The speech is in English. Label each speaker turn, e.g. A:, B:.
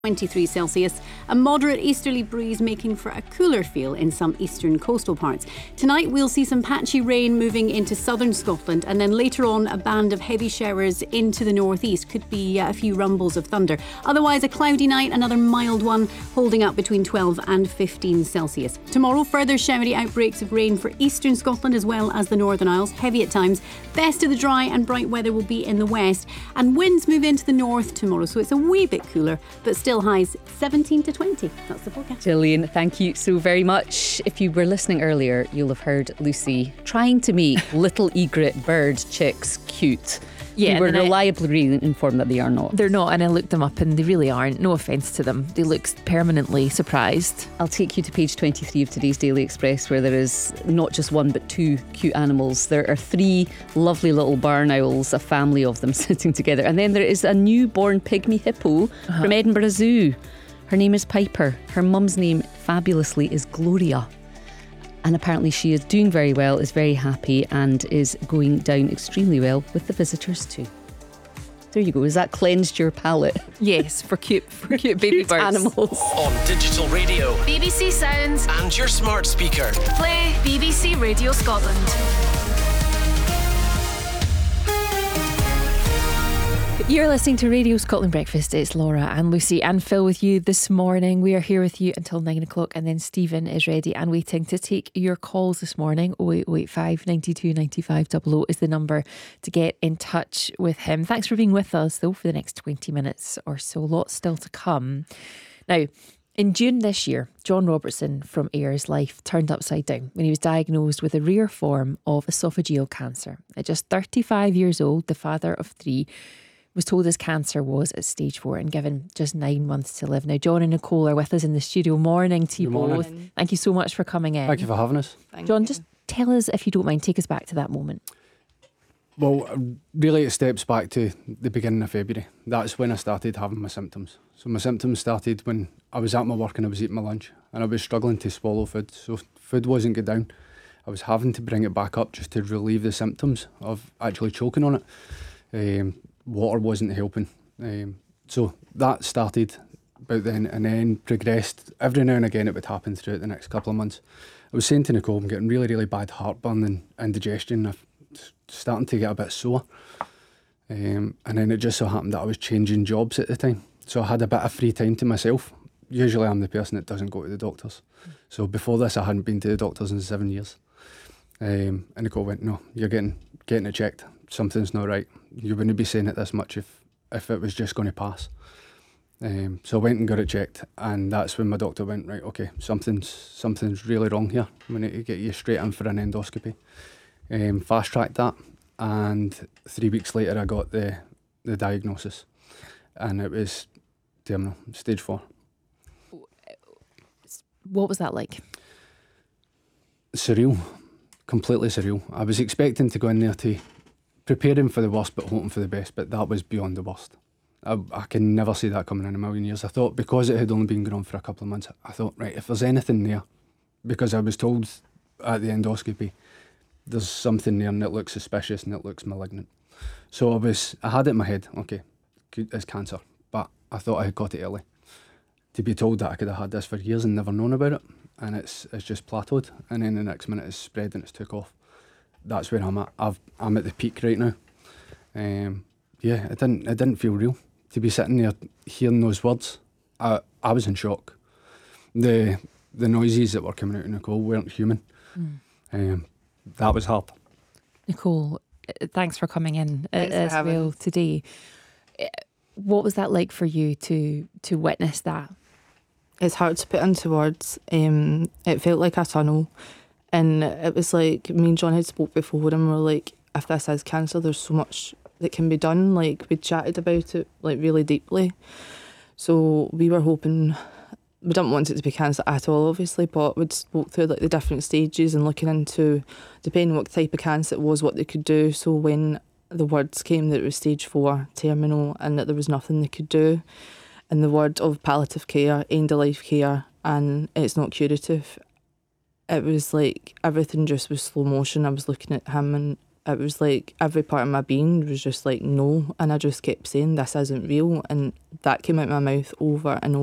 A: 23 Celsius. A moderate easterly breeze making for a cooler feel in some eastern coastal parts. Tonight we'll see some patchy rain moving into southern Scotland, and then later on a band of heavy showers into the northeast. Could be a few rumbles of thunder. Otherwise a cloudy night, another mild one, holding up between 12 and 15 Celsius. Tomorrow further showery outbreaks of rain for eastern Scotland as well as the Northern Isles, heavy at times. Best of the dry and bright weather will be in the west, and winds move into the north tomorrow, so it's a wee bit cooler, but still highs 17 to 20. That's the forecast.
B: Gillian, thank you so very much. If you were listening earlier, you'll have heard Lucy trying to make little egret bird chicks cute.
C: Yeah,
B: we were reliably informed that they are not.
C: They're not, and I looked them up and they really aren't. No offence to them. They look permanently surprised.
B: I'll take you to page 23 of today's Daily Express, where there is not just one but two cute animals. There are three lovely little barn owls, a family of them sitting together. And then there is a newborn pygmy hippo from Edinburgh Zoo. Her name is Piper. Her mum's name, fabulously, is Gloria. And apparently she is doing very well, is very happy, and is going down extremely well with the visitors too. There you go. Has that cleansed your palate?
C: Yes, for cute baby birds.
B: Animals.
D: On digital radio,
E: BBC Sounds,
D: and your smart speaker.
E: play BBC Radio Scotland.
C: You're listening to Radio Scotland Breakfast. It's Laura and Lucy and Phil with you this morning. We are here with you until 9 o'clock, and then Stephen is ready and waiting to take your calls this morning. 08085 92 95 00 is the number to get in touch with him. Thanks for being with us though for the next 20 minutes or so. Lots still to come. Now, in June this year, John Robertson from Ayr's life turned upside down when he was diagnosed with a rare form of esophageal cancer. At just 35 years old, the father of three was told his cancer was at stage 4 and given just 9 months to live. Now, John and Nicole are with us in the studio. Morning to you both. Thank you so much for coming in.
F: Thank you for having us.
C: John, just tell us, if you don't mind, take us back to that moment.
F: Well, really it steps back to the beginning of February. That's when I started having my symptoms. So my symptoms started when I was at my work and I was eating my lunch and I was struggling to swallow food. So food wasn't going down. I was having to bring it back up just to relieve the symptoms of actually choking on it. Water wasn't helping. So that started about then and then progressed. Every now and again it would happen throughout the next couple of months. I was saying to Nicole, I'm getting really, really bad heartburn and indigestion. I'm starting to get a bit sore. And then it just so happened that I was changing jobs at the time. So I had a bit of free time to myself. Usually I'm the person that doesn't go to the doctors. So before this I hadn't been to the doctors in 7 years. And Nicole went, no, you're getting it checked. Something's not right. You wouldn't be saying it this much if it was just going to pass. So I went and got it checked, and that's when my doctor went, right, okay, something's really wrong here. We need to get you straight in for an endoscopy. Fast tracked that, and 3 weeks later I got the diagnosis, and it was terminal, stage 4.
C: What was that like?
F: Surreal, completely surreal. I was expecting to go in there to preparing for the worst but hoping for the best, but that was beyond the worst. I can never see that coming in a million years. I thought, because it had only been going on for a couple of months, I thought, right, if there's anything there, because I was told at the endoscopy there's something there and it looks suspicious and it looks malignant. So I had it in my head, okay, it's cancer, but I thought I had got it early. To be told that I could have had this for years and never known about it, and it's just plateaued, and then the next minute it's spread and it's took off. That's where I'm at. I'm at the peak right now. Yeah, it didn't feel real to be sitting there hearing those words. I was in shock. The noises that were coming out of Nicole weren't human. That was hard.
C: Nicole, thanks for coming in as well today. What was that like for you to witness that?
G: It's hard to put into words. It felt like a tunnel. And it was like, me and John had spoke before and we were like, if this is cancer, there's so much that can be done. Like, we chatted about it like really deeply. So we were hoping, we didn't want it to be cancer at all, obviously, but we'd spoke through like the different stages and looking into, depending what type of cancer it was, what they could do. So when the words came that it was stage 4, terminal, and that there was nothing they could do, and the word of palliative care, end of life care, and it's not curative, it was like everything just was slow motion. I was looking at him and it was like every part of my being was just like no, and I just kept saying this isn't real, and that came out my mouth over and